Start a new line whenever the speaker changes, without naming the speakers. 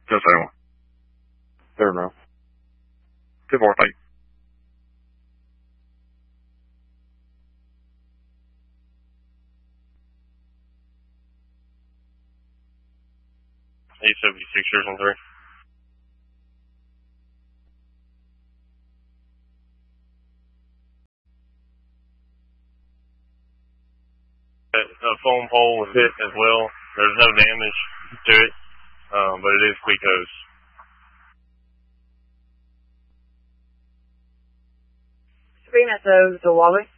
Just so.
Fair enough.
2-4, thank you.
Years on 3. The foam pole was hit as well. There's no damage to it, but it is quick hose.
Screen SO to Wally.